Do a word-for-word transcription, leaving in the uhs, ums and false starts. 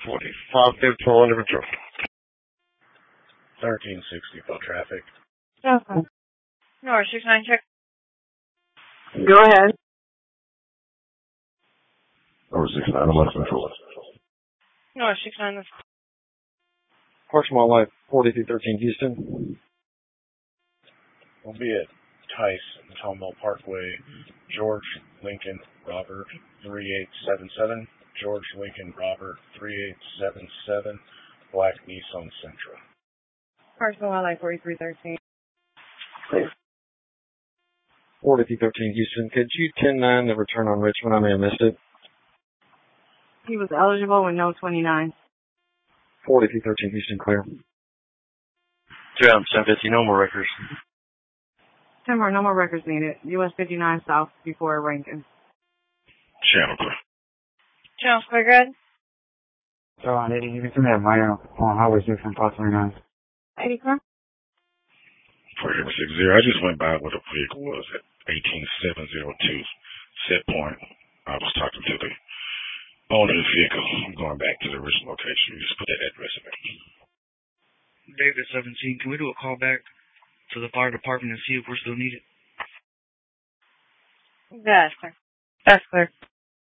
forty-five fifty-four under control. thirteen sixty for traffic. Okay. North six nine check. Go ahead. Number six nine, I'm under control. North six nine. Parks and Wildlife, forty-three thirteen Houston. We'll be at Tice, Tomball Parkway, George Lincoln Robert three eight seven seven, George Lincoln Robert three eight seven seven, Black Nissan Sentra. Parks and Wildlife, forty-three thirteen. forty-three thirteen Houston. Could you ten nine the return on Richmond? I may have missed it. He was eligible with no twenty-nine. forty-three thirteen Houston, clear. Jam, seven fifty, no more records. ten more, no more records needed. U S fifty-nine South before Rankin. Channel clear. Channel clear, good. So on eighty, you can send that minor on Highway six from Fox twenty-nine. eighty clear. forty-eight six zero, I just went by what the vehicle was at eighteen seven oh two set point. I was talking to the owner of the vehicle. I'm going back to the original location. You just put that address in there. David seventeen, can we do a call back to the fire department and see if we're still needed? That's clear. That's clear.